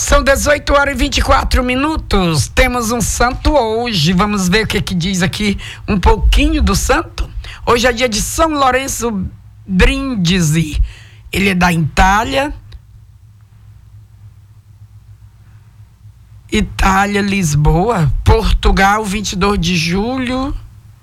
São 18h24. Temos um santo hoje. Vamos ver o que diz aqui um pouquinho do santo. Hoje é dia de São Lourenço Brindisi. Ele é da Itália, Lisboa, Portugal, 22 de julho.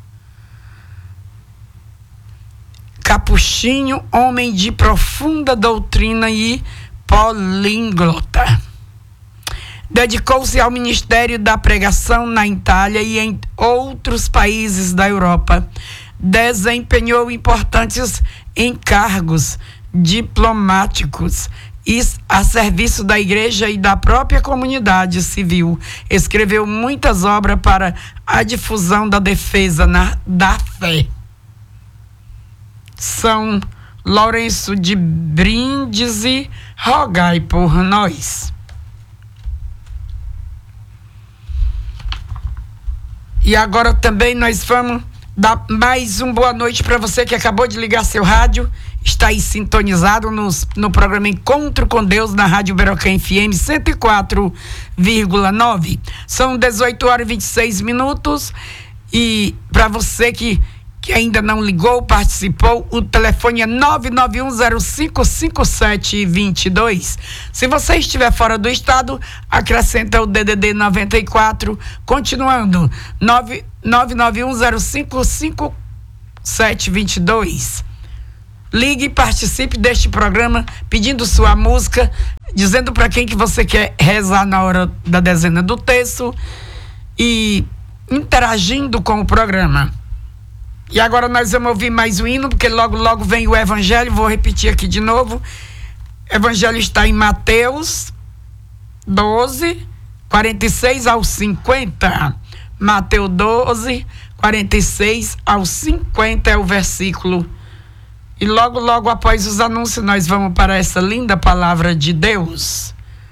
Capuchinho, homem de profunda doutrina e políglota. Dedicou-se ao ministério da pregação na Itália e em outros países da Europa. Desempenhou importantes encargos diplomáticos e a serviço da igreja e da própria comunidade civil. Escreveu muitas obras para a difusão da defesa da fé. São Lourenço de Brindisi, rogai por nós. E agora também nós vamos dar mais uma boa noite para você que acabou de ligar seu rádio. Está aí sintonizado no programa Encontro com Deus na Rádio Berocã FM 104,9. São 18h26. E para você que ainda não ligou, participou, o telefone é 991055722. Se você estiver fora do estado, acrescenta o DDD 94, continuando, 991055722. Ligue e participe deste programa, pedindo sua música, dizendo para quem que você quer rezar na hora da dezena do terço e interagindo com o programa. E agora nós vamos ouvir mais um hino, porque logo vem o Evangelho. Vou repetir aqui de novo. O Evangelho está em Mateus 12, 46 ao 50. Mateus 12, 46 ao 50 é o versículo. E logo após os anúncios nós vamos para essa linda palavra de Deus.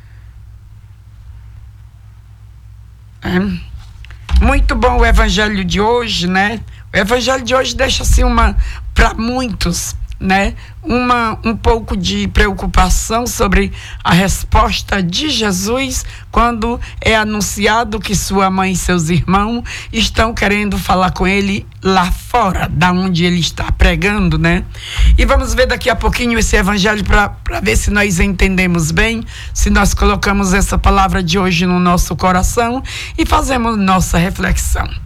Muito bom o Evangelho de hoje, né? O Evangelho de hoje deixa assim para muitos, né? Um pouco de preocupação sobre a resposta de Jesus quando é anunciado que sua mãe e seus irmãos estão querendo falar com ele lá fora, da onde ele está pregando, né? E vamos ver daqui a pouquinho esse Evangelho para ver se nós entendemos bem, se nós colocamos essa palavra de hoje no nosso coração e fazemos nossa reflexão.